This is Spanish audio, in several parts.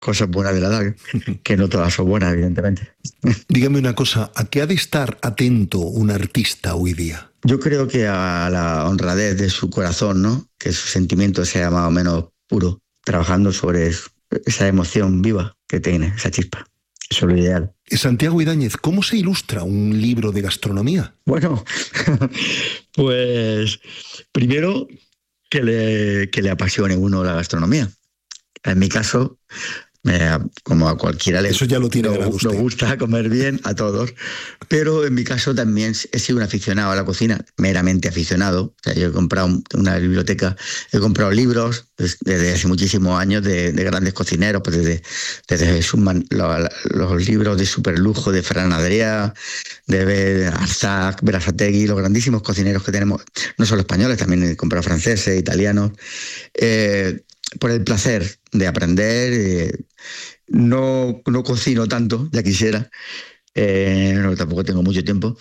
cosas buenas de la edad, que no todas son buenas, evidentemente. Dígame una cosa, ¿a qué ha de estar atento un artista hoy día? Yo creo que a la honradez de su corazón, ¿no? Que su sentimiento sea más o menos puro, trabajando sobre esa emoción viva que tiene, esa chispa. Eso es lo ideal. Santiago Ibáñez, ¿cómo se ilustra un libro de gastronomía? Bueno, pues primero que le apasione uno la gastronomía. En mi caso, como a cualquiera Eso ya lo tiene ganado usted. Nos gusta comer bien a todos, pero en mi caso también he sido un aficionado a la cocina, meramente aficionado. O sea, yo he comprado una biblioteca, he comprado libros desde hace muchísimos años de grandes cocineros, pues desde los libros de superlujo de Fran Adrià, de Arsac, Berasategui, los grandísimos cocineros que tenemos, no solo españoles, también he comprado franceses, italianos. Por el placer de aprender. No cocino tanto, ya quisiera. Tampoco tengo mucho tiempo,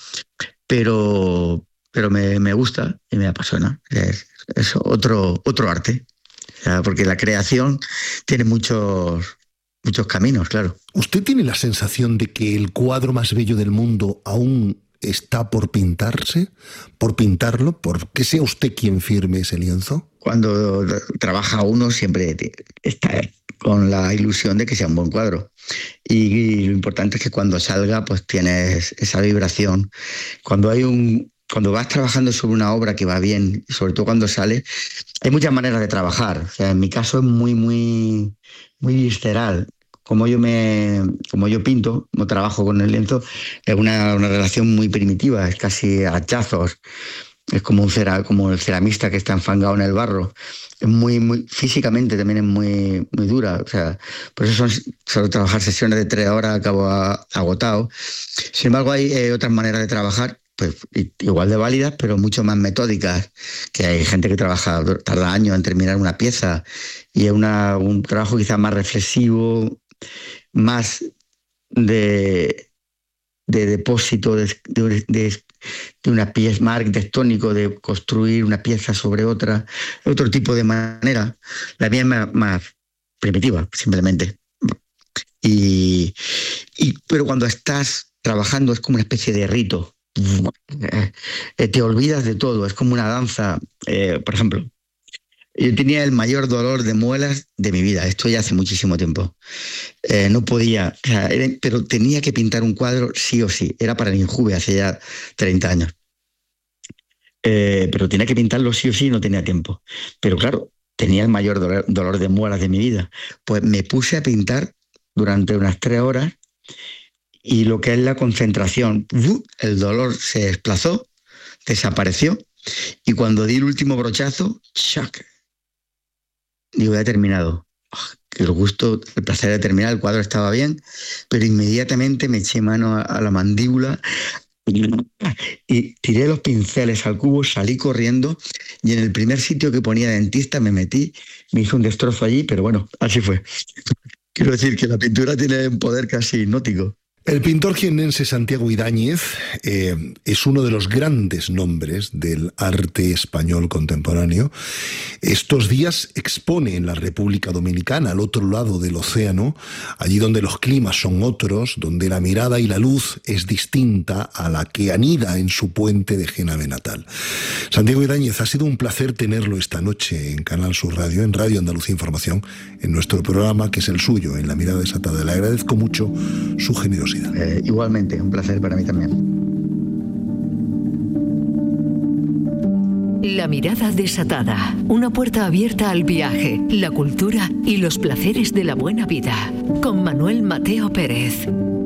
pero me gusta y me apasiona. Es otro arte. O sea, porque la creación tiene muchos caminos, claro. ¿Usted tiene la sensación de que el cuadro más bello del mundo aún está por pintarse, por pintarlo, por que sea usted quien firme ese lienzo? Cuando trabaja uno siempre está con la ilusión de que sea un buen cuadro. Y lo importante es que cuando salga, pues tienes esa vibración. Cuando vas trabajando sobre una obra que va bien, sobre todo cuando sale, hay muchas maneras de trabajar. O sea, en mi caso es muy, muy, muy visceral. Como yo pinto, no trabajo con el lienzo, es una relación muy primitiva, es casi a hachazos. Es como el ceramista que está enfangado en el barro. Es muy físicamente también es muy, muy dura. O sea, por eso solo trabajar sesiones de 3 horas acabo agotado. Sin embargo, hay otras maneras de trabajar, pues igual de válidas, pero mucho más metódicas. Que hay gente que tarda años en terminar una pieza y es un trabajo quizás más reflexivo, más de depósito de una pieza, más arquitectónico, de construir una pieza sobre otra, otro tipo de manera. La mía es más primitiva, simplemente. Pero cuando estás trabajando es como una especie de rito. Te olvidas de todo, es como una danza. Por ejemplo, yo tenía el mayor dolor de muelas de mi vida, esto ya hace muchísimo tiempo. No podía, pero tenía que pintar un cuadro sí o sí, era para el Injuve hace ya 30 años. Pero tenía que pintarlo sí o sí, no tenía tiempo. Pero claro, tenía el mayor dolor de muelas de mi vida. Pues me puse a pintar durante unas 3 horas y lo que es la concentración, el dolor se desplazó, desapareció y cuando di el último brochazo, ¡shac! Digo, ya he terminado. El gusto, el placer de terminar, el cuadro estaba bien, pero inmediatamente me eché mano a la mandíbula y tiré los pinceles al cubo, salí corriendo y en el primer sitio que ponía dentista me metí, me hizo un destrozo allí, pero bueno, así fue. Quiero decir que la pintura tiene un poder casi hipnótico. El pintor jiennense Santiago Ibáñez es uno de los grandes nombres del arte español contemporáneo. Estos días expone en la República Dominicana, al otro lado del océano, allí donde los climas son otros, donde la mirada y la luz es distinta a la que anida en su puente de Génave natal. Santiago Ibáñez, ha sido un placer tenerlo esta noche en Canal Sur Radio, en Radio Andalucía Información, en nuestro programa, que es el suyo, en La Mirada Desatada. Le agradezco mucho su generosidad. Igualmente, un placer para mí también. La Mirada Desatada, una puerta abierta al viaje, la cultura y los placeres de la buena vida, con Manuel Mateo Pérez.